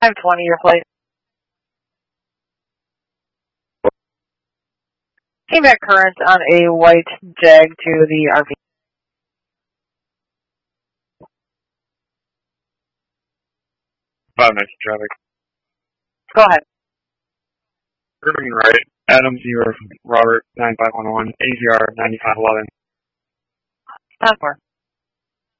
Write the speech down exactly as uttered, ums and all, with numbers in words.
five twenty, your flight. Came back current on a white Jag to the R V. Five nights of traffic. Go ahead. Irving right. Adam zero, Robert nine five one one, A Z R ninety five eleven. Ten four.